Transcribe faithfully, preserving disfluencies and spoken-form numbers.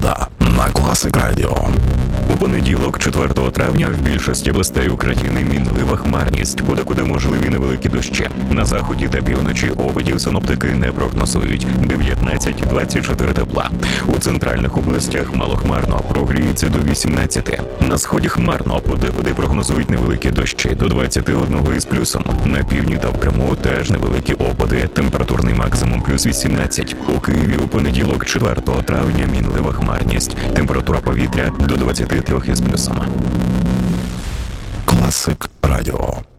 Погода на Класик Радіо. У понеділок, четвертого травня, в більшості областей України мінлива хмарність, подекуди можливі невеликі дощі. На заході та півночі опадів синоптики не прогнозують. дев'ятнадцять - двадцять чотири тепла. У центральних областях малохмарно, прогріється до вісімнадцяти. На сході хмарно, подекуди прогнозують невеликі дощі до двадцяти одного із плюсом. На півдні та в Криму теж невеликі опади. Температурний максимум плюс вісімнадцять. У Києві у понеділок, четвертого травня, мінлива хмарність. Температура повітря до двадцяти трьох із плюсом. Класик Радіо.